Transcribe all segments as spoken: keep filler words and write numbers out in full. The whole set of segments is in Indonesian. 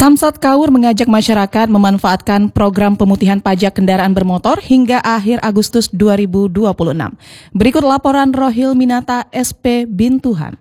Samsat Kaur mengajak masyarakat memanfaatkan program pemutihan pajak kendaraan bermotor hingga akhir Agustus dua ribu dua puluh enam. Berikut laporan Rohil Minata S P Bintuhan.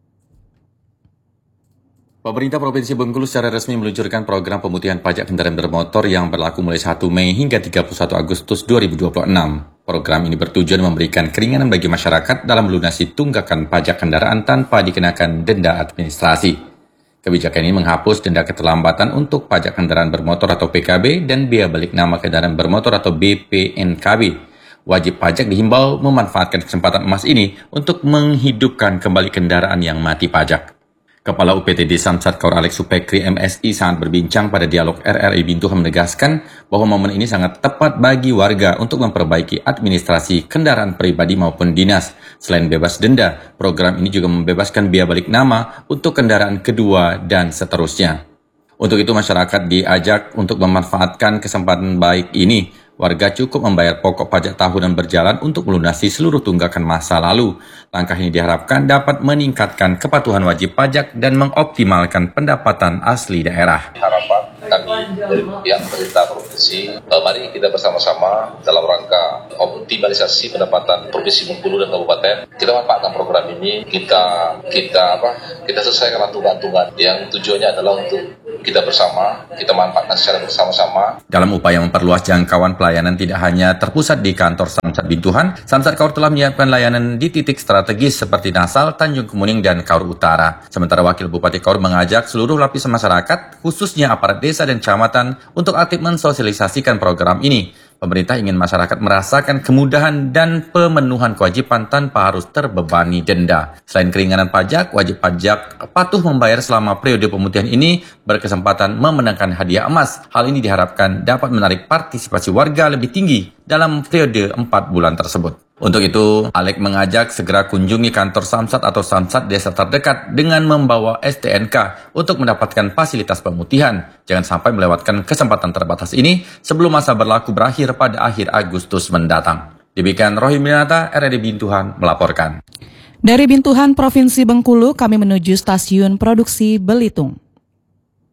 Pemerintah Provinsi Bengkulu secara resmi meluncurkan program pemutihan pajak kendaraan bermotor yang berlaku mulai satu Mei hingga tiga puluh satu Agustus dua ribu dua puluh enam. Program ini bertujuan memberikan keringanan bagi masyarakat dalam melunasi tunggakan pajak kendaraan tanpa dikenakan denda administrasi. Kebijakan ini menghapus denda keterlambatan untuk pajak kendaraan bermotor atau P K B dan biaya balik nama kendaraan bermotor atau B P N K B. Wajib pajak dihimbau memanfaatkan kesempatan emas ini untuk menghidupkan kembali kendaraan yang mati pajak. Kepala U P T D Samsat Kaur Alex Supekri M S I saat berbincang pada dialog R R I Bintuhan menegaskan bahwa momen ini sangat tepat bagi warga untuk memperbaiki administrasi kendaraan pribadi maupun dinas. Selain bebas denda, program ini juga membebaskan biaya balik nama untuk kendaraan kedua dan seterusnya. Untuk itu masyarakat diajak untuk memanfaatkan kesempatan baik ini. Warga cukup membayar pokok pajak tahunan berjalan untuk melunasi seluruh tunggakan masa lalu. Langkah ini diharapkan dapat meningkatkan kepatuhan wajib pajak dan mengoptimalkan pendapatan asli daerah. Harapan kami dari pihak pemerintah provinsi, mari kita bersama-sama dalam rangka optimalisasi pendapatan provinsi Bengkulu dan kabupaten. Kita manfaatkan program ini, kita kita apa? Kita selesaikan aturan-aturan yang tujuannya adalah untuk kita bersama, kita manfaatkan secara bersama-sama. Dalam upaya memperluas jangkauan pelayanan tidak hanya terpusat di kantor Samsat Bintuhan, Samsat Kaur telah menyiapkan layanan di titik strategis seperti Nasal, Tanjung Kemuning, dan Kaur Utara. Sementara Wakil Bupati Kaur mengajak seluruh lapisan masyarakat, khususnya aparat desa dan kecamatan, untuk aktif mensosialisasikan program ini. Pemerintah ingin masyarakat merasakan kemudahan dan pemenuhan kewajiban tanpa harus terbebani denda. Selain keringanan pajak, wajib pajak patuh membayar selama periode pemutihan ini berkesempatan memenangkan hadiah emas. Hal ini diharapkan dapat menarik partisipasi warga lebih tinggi dalam periode empat bulan tersebut. Untuk itu, Alek mengajak segera kunjungi kantor Samsat atau Samsat desa terdekat dengan membawa S T N K untuk mendapatkan fasilitas pemutihan. Jangan sampai melewatkan kesempatan terbatas ini sebelum masa berlaku berakhir pada akhir Agustus mendatang. Demikian Rohil Minata, R R I Bintuhan melaporkan. Dari Bintuhan, Provinsi Bengkulu, kami menuju stasiun produksi Belitung.